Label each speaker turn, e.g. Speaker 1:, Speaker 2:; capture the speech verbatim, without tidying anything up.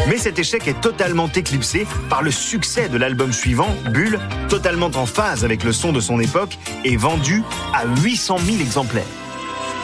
Speaker 1: Mais cet échec est totalement éclipsé par le succès de l'album suivant, Bulle, totalement en phase avec le son de son époque et vendu à huit cent mille exemplaires.